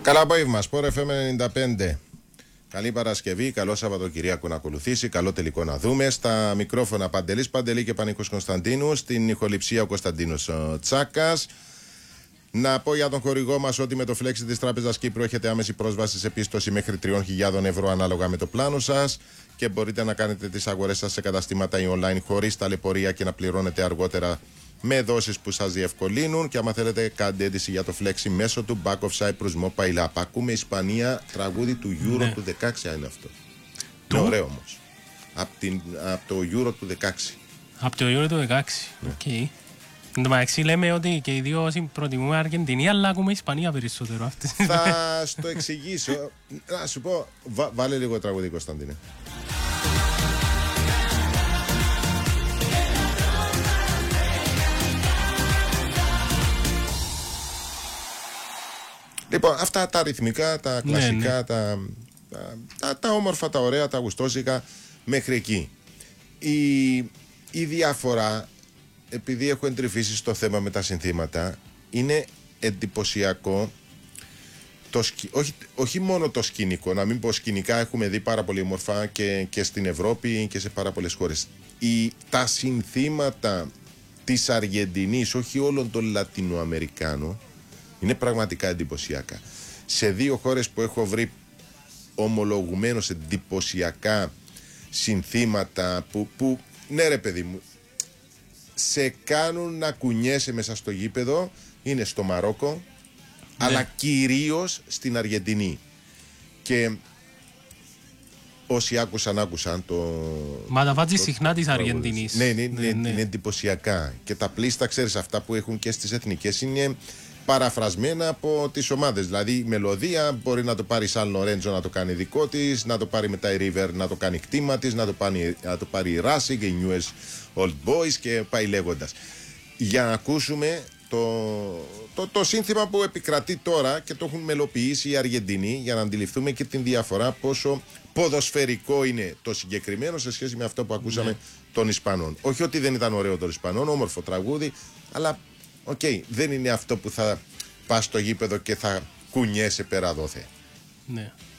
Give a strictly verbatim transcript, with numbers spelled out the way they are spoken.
Καλά απόγευμα, Σπορ εφ εμ ενενήντα πέντε. Καλή Παρασκευή, καλό Σαββατοκυριακό να ακολουθήσει, καλό τελικό να δούμε. Στα μικρόφωνα Παντελής Παντελή και Πανίκος Κωνσταντίνου, στην ηχοληψία ο Κωνσταντίνος Τσάκας. Να πω για τον χορηγό μας ότι με το Flexi της Τράπεζας Κύπρου έχετε άμεση πρόσβαση σε πίστοση μέχρι τρεις χιλιάδες ευρώ ανάλογα με το πλάνο σας και μπορείτε να κάνετε τις αγορές σας σε καταστήματα ή online χωρίς ταλαιπωρία και να πληρώνετε αργότερα με δόσεις που σας διευκολύνουν. Και άμα θέλετε, κάντε αίτηση για το Flexi μέσω του Back of Cyprus Mobile App. Ακούμε Ισπανία, τραγούδι του Euro ναι. του δεκαέξι είναι αυτό. Του? Είναι ωραίο όμως. Από απ το Euro του δεκαέξι. Από το Euro του δεκαέξι. Ναι. Okay. Εν τω μεταξύ λέμε ότι και οι δύο προτιμούμε Αργεντινή, αλλά ακούμε Ισπανία περισσότερο. Θα στο εξηγήσω. Να σου πω, βα, βάλε λίγο τραγούδι, Κωνσταντίνε. Λοιπόν, αυτά τα ρυθμικά, τα κλασικά, ναι, ναι. Τα, τα, τα, τα όμορφα, τα ωραία, τα γουστόζικα, μέχρι εκεί. Η, η διαφορά, επειδή έχω εντρυφήσει στο θέμα με τα συνθήματα, είναι εντυπωσιακό, το σκι, όχι, όχι μόνο το σκηνικό, να μην πω σκηνικά, έχουμε δει πάρα πολύ όμορφα και, και στην Ευρώπη και σε πάρα πολλές χώρες. Η, τα συνθήματα της Αργεντινής, όχι όλων των Λατινοαμερικάνων, είναι πραγματικά εντυπωσιακά. Σε δύο χώρες που έχω βρει ομολογουμένως εντυπωσιακά συνθήματα που, που ναι ρε παιδί μου, σε κάνουν να κουνιέσαι μέσα στο γήπεδο, είναι στο Μαρόκο, ναι. αλλά κυρίως στην Αργεντινή. Και όσοι άκουσαν, άκουσαν το... Μα τα βάζει συχνά της Αργεντινής. Ναι, ναι, ναι, ναι, είναι εντυπωσιακά. Και τα πλήστα, ξέρεις, αυτά που έχουν και στις εθνικές είναι παραφρασμένα από τις ομάδες. Δηλαδή η μελωδία μπορεί να το πάρει Σαν Λορέντζο να το κάνει δικό της, να το πάρει μετά η River να το κάνει κτήμα της, να το πάρει, να το πάρει η Racing και η Newell's Old Boys και πάει λέγοντας. Για να ακούσουμε το, το, το σύνθημα που επικρατεί τώρα και το έχουν μελοποιήσει οι Αργεντινοί, για να αντιληφθούμε και την διαφορά πόσο ποδοσφαιρικό είναι το συγκεκριμένο σε σχέση με αυτό που ακούσαμε ναι. των Ισπανών. Όχι ότι δεν ήταν ωραίο των Ισπανών, όμορφο τραγούδι, αλλά οκ, okay, δεν είναι αυτό που θα πας στο γήπεδο και θα κουνιέσαι πέρα δόθε. Ναι.